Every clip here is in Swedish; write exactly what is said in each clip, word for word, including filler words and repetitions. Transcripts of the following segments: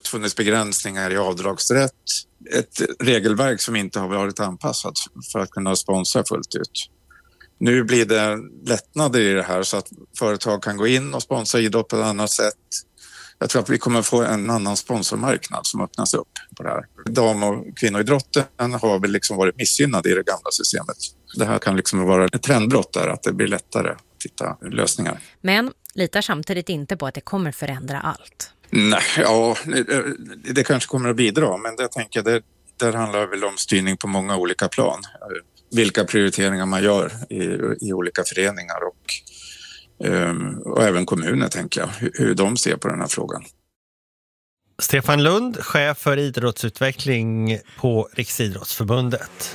funnits begränsningar i avdragsrätt. Ett regelverk som inte har varit anpassat för att kunna sponsra fullt ut. Nu blir det lättnader i det här så att företag kan gå in och sponsra idrott på ett annat sätt. Jag tror att vi kommer få en annan sponsormarknad som öppnas upp på det här. Dam- och kvinnoidrotten har väl liksom varit missgynnade i det gamla systemet. Det här kan liksom vara ett trendbrott där, att det blir lättare att hitta lösningar. Men litar samtidigt inte på att det kommer förändra allt. Nej, ja, det, det kanske kommer att bidra, men det tänker jag, det, där handlar väl om styrning på många olika plan. Vilka prioriteringar man gör i, i olika föreningar och och även kommuner, tänker jag, hur de ser på den här frågan. Stefan Lund, chef för idrottsutveckling på Riksidrottsförbundet.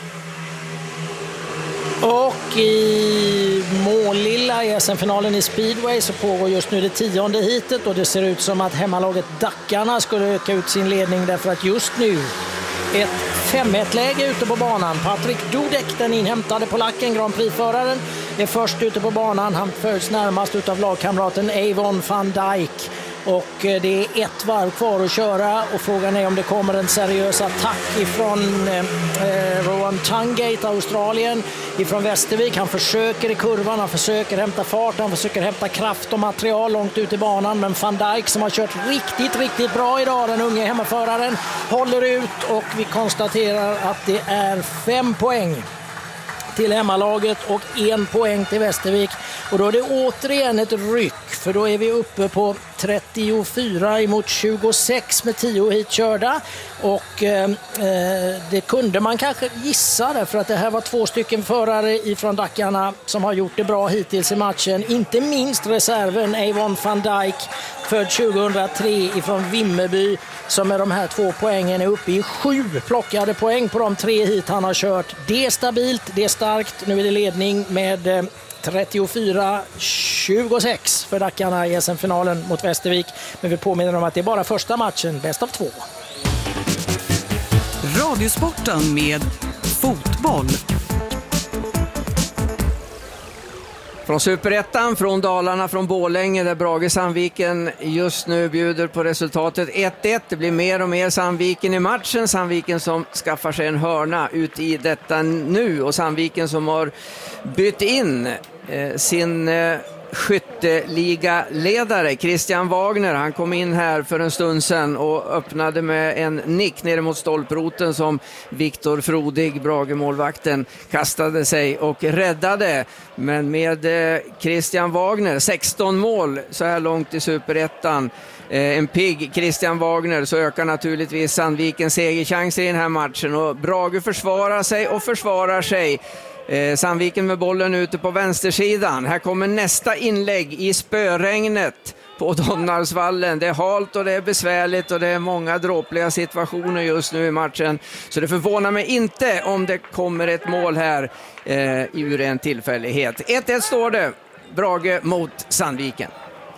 Och i Målilla i S M-finalen i speedway så pågår just nu det tionde heatet och det ser ut som att hemmalaget Dackarna skulle öka ut sin ledning därför att just nu ett fem ett-läge ute på banan. Patrik Dudek, den inhämtade polacken, Grand Prix-föraren, är först ute på banan. Han följs närmast utav lagkamraten Avon van Dijk. Och det är ett varv kvar att köra och frågan är om det kommer en seriös attack ifrån eh, Rowan Tungate, Australien, ifrån Västervik. Han försöker i kurvan, han försöker hämta fart, han försöker hämta kraft och material långt ut i banan. Men Van Dijk, som har kört riktigt, riktigt bra idag, den unge hemmaföraren, håller ut och vi konstaterar att det är fem poäng till hemmalaget och en poäng till Västervik. Och då är det återigen ett ryck, för då är vi uppe på trettiofyra emot tjugosex med tio hit körda. Och eh, det kunde man kanske gissa, därför att det här var två stycken förare ifrån Dackarna som har gjort det bra hittills i matchen. Inte minst reserven Avon van Dijk, född tjugohundratre ifrån Vimmerby, som med de här två poängen är uppe i sju plockade poäng på de tre hit han har kört. Det är stabilt, det är starkt. Nu är det ledning med eh, trettiofyra tjugosex för Dackarna i S M-finalen mot Västervik. Men vi påminner om att det är bara första matchen, bäst av två. Radiosporten med fotboll. Från Superettan, från Dalarna, från Borlänge där Brage Sandviken just nu bjuder på resultatet ett ett. Det blir mer och mer Sandviken i matchen. Sandviken som skaffar sig en hörna ut i detta nu, och Sandviken som har bytt in eh, sin eh, skytteliga-ledare Christian Wagner. Han kom in här för en stund sedan och öppnade med en nick ner mot stolproten som Viktor Frodig, Brage-målvakten, kastade sig och räddade. Men med eh, Christian Wagner, sexton mål så här långt i Superettan, eh, en pigg Christian Wagner, så ökar naturligtvis Sandvikens segerchanser i den här matchen, och Brage försvarar sig och försvarar sig. Eh, Sandviken med bollen ute på vänstersidan. Här kommer nästa inlägg i spöregnet på Donaldsvallen. Det är halt och det är besvärligt och det är många dråpliga situationer just nu i matchen. Så det förvånar mig inte om det kommer ett mål här eh, ur en tillfällighet. ett ett står det. Brage mot Sandviken.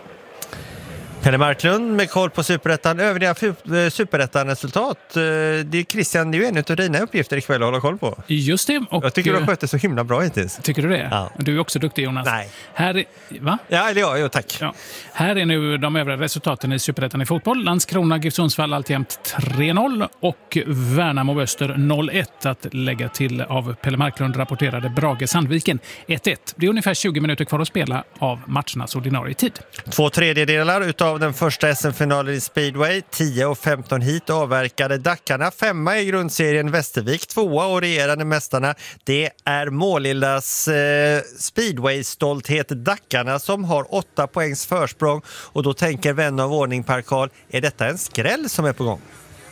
Pelle Marklund med koll på Superettan. Övriga Superettan-resultat. Det är Christian, det är ju en av dina uppgifter ikväll att hålla koll på. Just det. Och jag tycker du har skött det så himla bra hittills. Tycker du det? Ja. Du är också duktig, Jonas. Nej. Här är, va? Ja, eller ja, jo, tack. Ja. Här är nu de övriga resultaten i Superettan i fotboll. Landskrona, GIF Sundsvall alltjämt tre noll och Värnamo Öster noll ett. Att lägga till av Pelle Marklund rapporterade Brage Sandviken ett ett. Det är ungefär tjugo minuter kvar att spela av matchernas ordinarie tid. Två tredjedelar utav av den första S M-finalen i speedway, tio och femton hit avverkade Dackarna, femma i grundserien Västervik, tvåa och regerande mästarna. Det är Målillas eh, speedway-stolthet Dackarna som har åtta poängs försprång, och då tänker vän av ordning Per Karl, är detta en skräll som är på gång?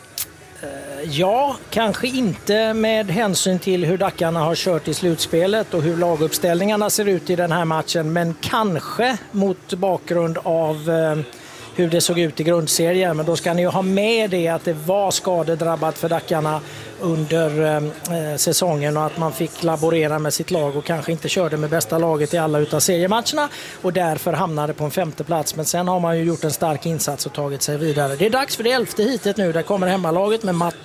Ja, kanske inte med hänsyn till hur Dackarna har kört i slutspelet och hur laguppställningarna ser ut i den här matchen, men kanske mot bakgrund av eh, hur det såg ut i grundserien. Men då ska ni ju ha med det att det var skadedrabbat för Dackarna under eh, säsongen, och att man fick laborera med sitt lag och kanske inte körde med bästa laget i alla utav seriematcherna och därför hamnade på en femte plats. Men sen har man ju gjort en stark insats och tagit sig vidare. Det är dags för det elfte hitet nu. Där kommer hemmalaget med Mattias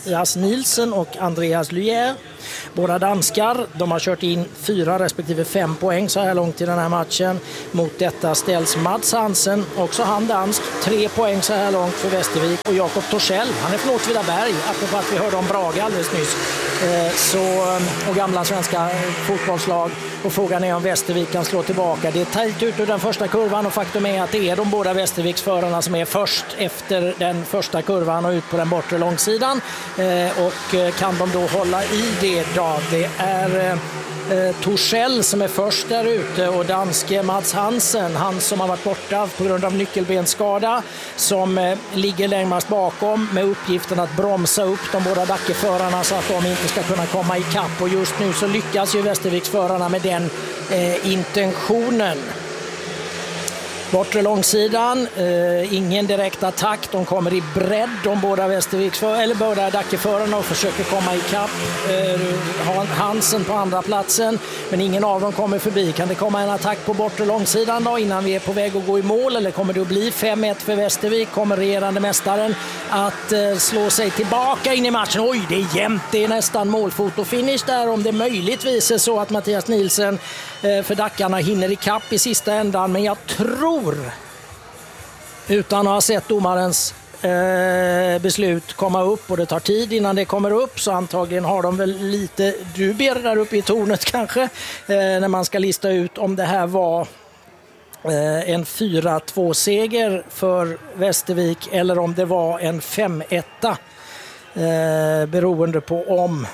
Mattias Nielsen och Andreas Luyer. Båda danskar, de har kört in fyra respektive fem poäng så här långt i den här matchen. Mot detta ställs Mads Hansen, också han dansk, tre poäng så här långt för Västervik. Och Jakob Torssell, han är från Åtvidaberg, apropå att vi hörde om Brage alldeles nyss. Så, och gamla svenska fotbollslag. Och frågan är om Västervik kan slå tillbaka. Det är tajt ut ur den första kurvan och faktum är att det är de båda Västerviksförarna som är först efter den första kurvan och ut på den bortre långsidan. Och kan de då hålla i det då? Det är eh, Torssell som är först där ute och danske Mads Hansen, han som har varit borta på grund av nyckelbensskada, som eh, ligger längst bakom med uppgiften att bromsa upp de båda Dackeförarna så att de inte ska kunna komma i kapp. Och just nu så lyckas ju Västerviksförarna med den eh, intentionen. Bortre långsidan, eh, ingen direkt attack, de kommer i bredd, de båda Västerviks eller båda Dackeförarna och försöker komma i kapp. Eh, Hansen på andra platsen, men ingen av dem kommer förbi. Kan det komma en attack på bortre långsidan då innan vi är på väg att gå i mål, eller kommer det att bli fem ett för Västervik? Kommer regerande mästaren att eh, slå sig tillbaka in i matchen? Oj, det är jämnt, det är nästan målfotofinish där, om det möjligtvis är så att Mattias Nielsen eh, för Dackarna hinner i kapp i sista ändan, men jag tror, utan att ha sett domarens eh, beslut komma upp, och det tar tid innan det kommer upp, så antagligen har de väl lite dubier där uppe i tornet kanske, eh, när man ska lista ut om det här var eh, en fyra två seger för Västervik eller om det var en fem ett, eh, beroende på om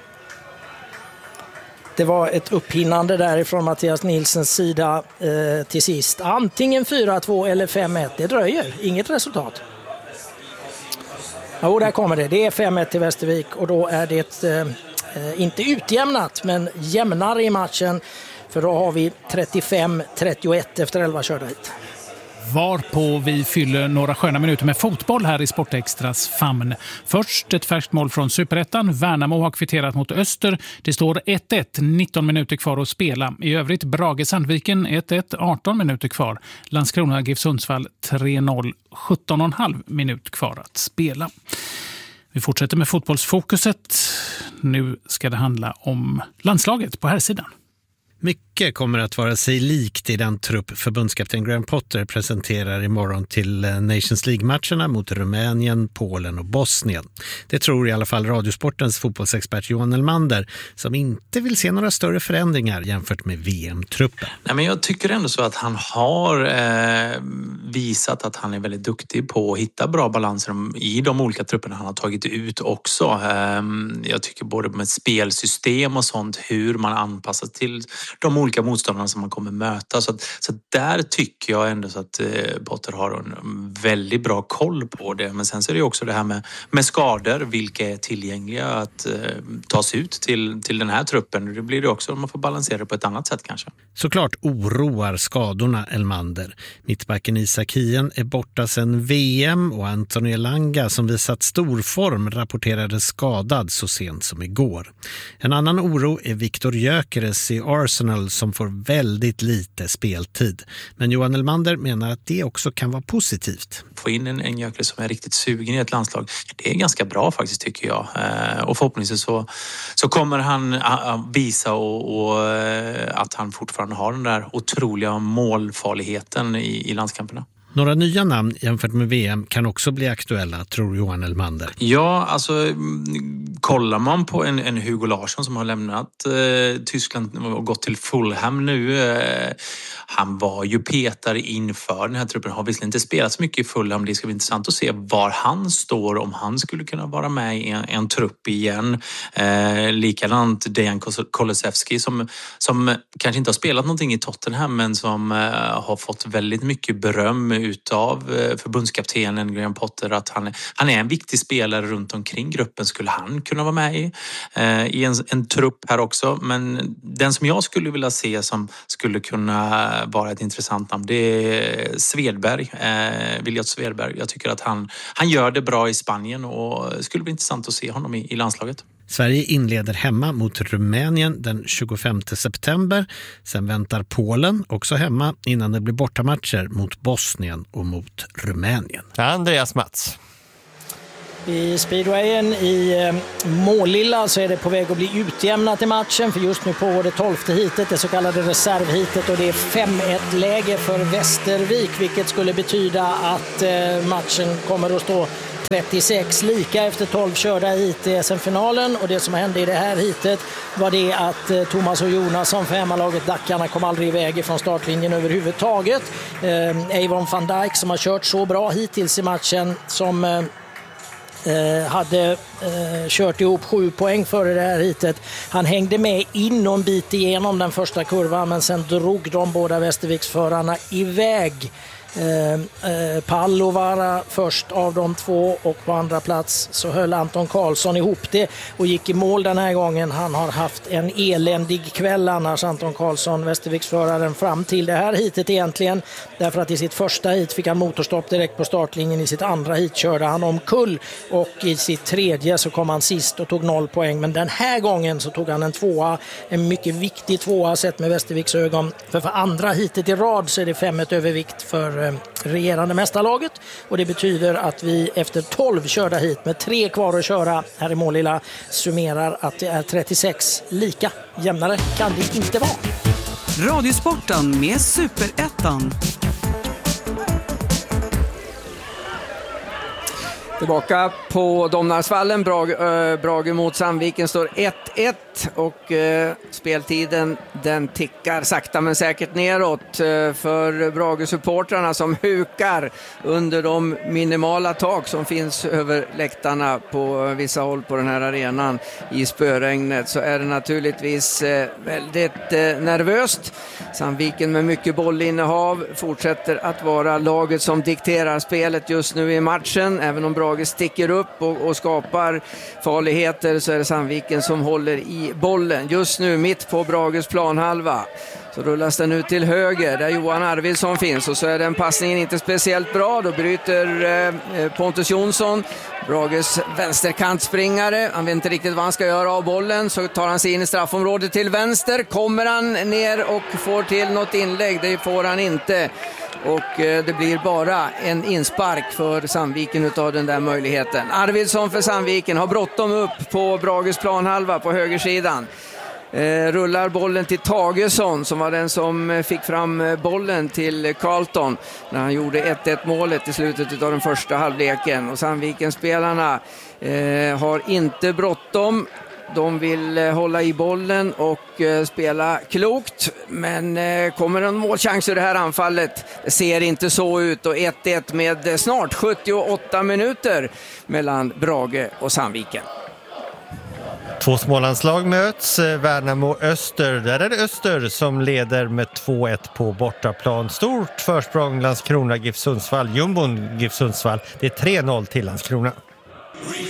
det var ett upphinnande därifrån Mattias Nilsens sida eh, till sist. Antingen fyra två eller fem ett. Det dröjer. Inget resultat. Jo, där kommer det. Det är fem ett till Västervik och då är det eh, inte utjämnat men jämnare i matchen. För då har vi trettiofem trettioett efter elva körda hit. Varpå vi fyller några sköna minuter med fotboll här i Sportextras famn. Först ett färskt mål från Superettan. Värnamo har kvitterat mot Öster. Det står ett ett, nitton minuter kvar att spela. I övrigt Brage Sandviken ett ett, arton minuter kvar. Landskrona GIF Sundsvall tre noll, sjutton och en halv minut kvar att spela. Vi fortsätter med fotbollsfokuset. Nu ska det handla om landslaget på här sidan. Mycket kommer att vara sig likt i den trupp förbundskapten Graham Potter presenterar imorgon till Nations League-matcherna mot Rumänien, Polen och Bosnien. Det tror i alla fall Radiosportens fotbollsexpert Johan Elmander, som inte vill se några större förändringar jämfört med V M-truppen. Nej, men jag tycker ändå så att han har eh, visat att han är väldigt duktig på att hitta bra balanser i de olika trupperna han har tagit ut också. Eh, jag tycker både med spelsystem och sånt, hur man anpassar till de olika motståndarna som man kommer möta. Så, att, så där tycker jag ändå så att eh, Potter har en väldigt bra koll på det. Men sen så är det också det här med, med skador. Vilka är tillgängliga att eh, tas ut till, till den här truppen. Det blir det också om man får balansera det på ett annat sätt kanske. Såklart oroar skadorna Elmander. Mittbacken Isak Hien är borta sedan V M och Anthony Elanga som visat stor form rapporterades skadad så sent som igår. En annan oro är Viktor Gyökeres i Arsenal som får väldigt lite speltid. Men Johan Elmander menar att det också kan vara positivt. Få in en, en Gyökeres som är riktigt sugen i ett landslag, det är ganska bra faktiskt tycker jag. Eh, och förhoppningsvis så, så kommer han a, visa och, och, att han fortfarande har den där otroliga målfarligheten i, i landskamperna. Några nya namn jämfört med V M kan också bli aktuella, tror Johan Elmander. Ja, alltså kollar man på en, en Hugo Larsson som har lämnat eh, Tyskland och gått till Fulham nu. Eh, han var ju petare inför den här truppen. Har visserligen inte spelat så mycket i Fulham. Det ska bli intressant att se var han står, om han skulle kunna vara med i en, en trupp igen. Eh, likadant Dejan Kulusevski som, som kanske inte har spelat någonting i Tottenham men som eh, har fått väldigt mycket beröm utav förbundskaptenen Graham Potter att han, han är en viktig spelare runt omkring gruppen. Skulle han kunna vara med i, eh, i en, en trupp här också? Men den som jag skulle vilja se som skulle kunna vara ett intressant namn, det är Svedberg, eh, Viljot Svedberg. Jag tycker att han, han gör det bra i Spanien och skulle bli intressant att se honom i, i landslaget. Sverige inleder hemma mot Rumänien den tjugofemte september. Sen väntar Polen också hemma innan det blir bortamatcher mot Bosnien och mot Rumänien. Andreas Mats. I speedwayen i eh, Målilla så är det på väg att bli utjämnat i matchen, för just nu pågår det tolfte heatet, det så kallade reservheatet, och det är fem ett läge för Västervik, vilket skulle betyda att eh, matchen kommer att stå trettiosex lika efter tolv körda hit i S M-finalen. Och det som hände i det här hitet var det att eh, Thomas och Jonasson för hemmalaget Dackarna kom aldrig iväg från startlinjen överhuvudtaget. Eh, Avon van Dijk, som har kört så bra hittills i matchen, som eh, Eh, hade eh, kört ihop sju poäng före det här hitet. Han hängde med in och en bit igenom den första kurvan, men sen drog de båda Västerviksförarna iväg. Eh, eh, Pallovara först av de två, och på andra plats så höll Anton Karlsson ihop det och gick i mål den här gången. Han har haft en eländig kväll annars, Anton Karlsson, Västerviksföraren, fram till det här hitet egentligen, därför att i sitt första hit fick han motorstopp direkt på startlinjen, i sitt andra hit körde han omkull, och i sitt tredje så kom han sist och tog noll poäng, men den här gången så tog han en tvåa, en mycket viktig tvåa sett med Västerviks ögon, för för andra hitet i rad så är det fem ett övervikt för regerande mästarlaget, och det betyder att vi efter tolv körda hit med tre kvar att köra här i Målilla summerar att det är trettiosex lika. Jämnare kan det inte vara. Radiosporten med Superettan. Tillbaka på Domnarsvallen, Brage, äh, Brage mot Sandviken står ett ett, och äh, speltiden den tickar sakta men säkert neråt äh, för Brage-supportrarna som hukar under de minimala tak som finns över läktarna på vissa håll på den här arenan i spöregnet. Så är det naturligtvis äh, väldigt äh, nervöst. Sandviken med mycket bollinnehav fortsätter att vara laget som dikterar spelet just nu i matchen, även om Brage sticker upp och, och skapar farligheter, så är det Sandviken som håller i bollen. Just nu mitt på Brages planhalva så rullas den ut till höger där Johan Arvidsson finns, och så är den passningen inte speciellt bra. Då bryter eh, Pontus Jonsson, Brages vänsterkantspringare. Han vet inte riktigt vad han ska göra av bollen, så tar han sig in i straffområdet till vänster. Kommer han ner och får till något inlägg? Det får han inte. Och eh, det blir bara en inspark för Sandviken utav den där möjligheten. Arvidsson för Sandviken har bråttom upp på Brages planhalva på högersidan. Eh, rullar bollen till Tagesson, som var den som fick fram bollen till Carlton när han gjorde ett ett målet i slutet av den första halvleken. Och Sandviken-spelarna eh, har inte bråttom. De vill eh, hålla i bollen och eh, spela klokt, men eh, kommer en målchans i det här anfallet? Det ser inte så ut, och ett ett med eh, snart sjuttioåtta minuter mellan Brage och Sandviken. Två Smålandslag möts, Värnamo Öster. Där är det Öster som leder med två ett på bortaplan. Stort försprång Landskrona, GIF Sundsvall, Jumbon, GIF Sundsvall. Det är tre noll till Landskrona.